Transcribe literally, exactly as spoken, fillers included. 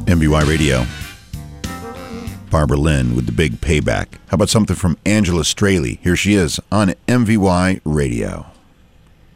M V Y Radio. Barbara Lynn with the big payback. How about something from Angela Straley? Here she is on M V Y Radio.